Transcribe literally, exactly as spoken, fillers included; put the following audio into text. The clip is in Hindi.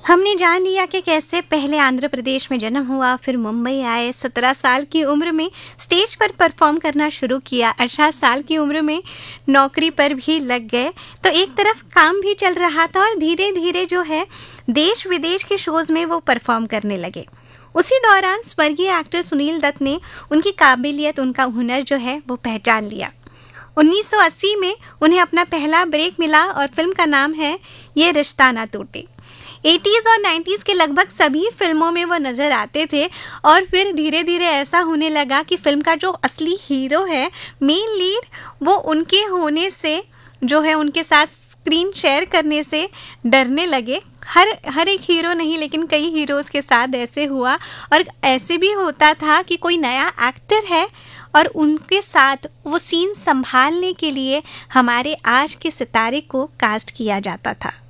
हमने जान लिया कि कैसे पहले आंध्र प्रदेश में जन्म हुआ, फिर मुंबई आए, सत्रह साल की उम्र में स्टेज पर परफॉर्म करना शुरू किया, अठारह साल की उम्र में नौकरी पर भी लग गए। तो एक तरफ काम भी चल रहा था और धीरे धीरे जो है देश विदेश के शोज में वो परफॉर्म करने लगे। उसी दौरान स्वर्गीय एक्टर सुनील दत्त ने उनकी काबिलियत, उनका हुनर जो है वो पहचान लिया। उन्नीस सौ अस्सी में उन्हें अपना पहला ब्रेक मिला और फिल्म का नाम है ये रिश्ता ना टूटे। एटीज़ और नाइंटीज़ के लगभग सभी फिल्मों में वो नज़र आते थे और फिर धीरे धीरे ऐसा होने लगा कि फिल्म का जो असली हीरो है, मेन लीड, वो उनके होने से जो है उनके साथ स्क्रीन शेयर करने से डरने लगे। हर हर एक हीरो नहीं, लेकिन कई हीरोज़ के साथ ऐसे हुआ। और ऐसे भी होता था कि कोई नया एक्टर है और उनके साथ वो सीन संभालने के लिए हमारे आज के सितारे को कास्ट किया जाता था।